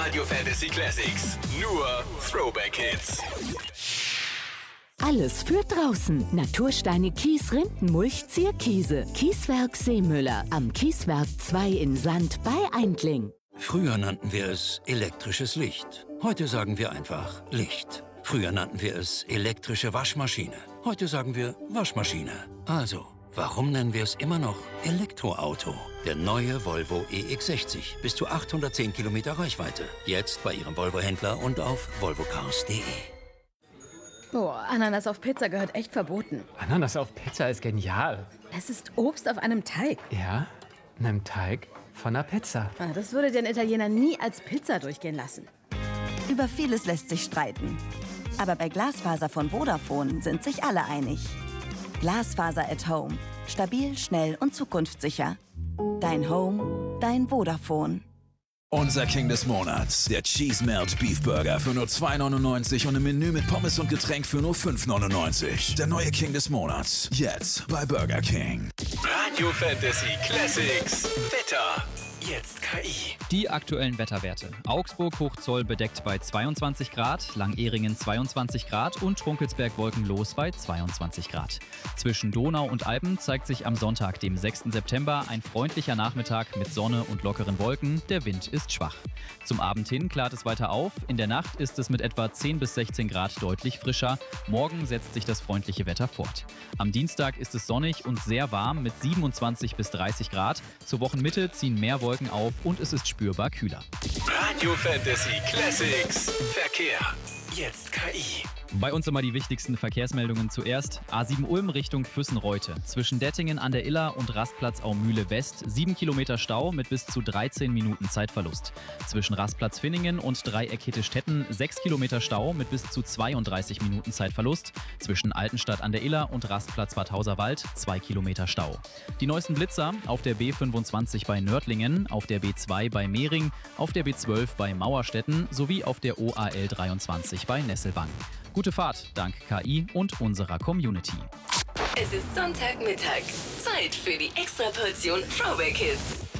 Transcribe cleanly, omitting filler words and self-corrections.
Radio Fantasy Classics. Nur Throwback Hits. Alles für draußen. Natursteine, Kies, Rinden, Mulch, Zierkiese. Kieswerk Seemüller. Am Kieswerk 2 in Sand bei Eindling. Früher nannten wir es elektrisches Licht. Heute sagen wir einfach Licht. Früher nannten wir es elektrische Waschmaschine. Heute sagen wir Waschmaschine. Also, warum nennen wir es immer noch Elektroauto? Der neue Volvo EX60. Bis zu 810 Kilometer Reichweite. Jetzt bei Ihrem Volvo-Händler und auf volvocars.de. Boah, Ananas auf Pizza gehört echt verboten. Ananas auf Pizza ist genial. Es ist Obst auf einem Teig. Ja, einem Teig von einer Pizza. Das würde den Italiener nie als Pizza durchgehen lassen. Über vieles lässt sich streiten. Aber bei Glasfaser von Vodafone sind sich alle einig. Glasfaser at Home. Stabil, schnell und zukunftssicher. Dein Home, dein Vodafone. Unser King des Monats, der Cheese Melt Beef Burger für nur 2,99 und im Menü mit Pommes und Getränk für nur 5,99. Der neue King des Monats, jetzt bei Burger King. Radio Fantasy Classics. Wetter. Jetzt KI. Die aktuellen Wetterwerte. Augsburg Hochzoll bedeckt bei 22 Grad, Langehringen 22 Grad und Trunkelsberg wolkenlos bei 22 Grad. Zwischen Donau und Alpen zeigt sich am Sonntag, dem 6. September, ein freundlicher Nachmittag mit Sonne und lockeren Wolken. Der Wind ist schwach. Zum Abend hin klart es weiter auf. In der Nacht ist es mit etwa 10 bis 16 Grad deutlich frischer. Morgen setzt sich das freundliche Wetter fort. Am Dienstag ist es sonnig und sehr warm mit 27 bis 30 Grad. Zur Wochenmitte ziehen mehr Wolken auf und es ist spürbar kühler. Radio Fantasy Classics. Verkehr. Jetzt KI. Bei uns immer die wichtigsten Verkehrsmeldungen zuerst. A7 Ulm Richtung Füssen-Reute. Zwischen Dettingen an der Iller und Rastplatz Aumühle West 7 Kilometer Stau mit bis zu 13 Minuten Zeitverlust. Zwischen Rastplatz Finningen und Dreieck Hittistetten 6 Kilometer Stau mit bis zu 32 Minuten Zeitverlust. Zwischen Altenstadt an der Iller und Rastplatz Bad Hauserwald 2 Kilometer Stau. Die neuesten Blitzer auf der B25 bei Nördlingen, auf der B2 bei Mehring, auf der B12 bei Mauerstetten sowie auf der OAL 23 bei Nesselwang. Gute Fahrt, dank KI und unserer Community. Es ist Sonntagmittag. Zeit für die Extraportion Throwback Hits.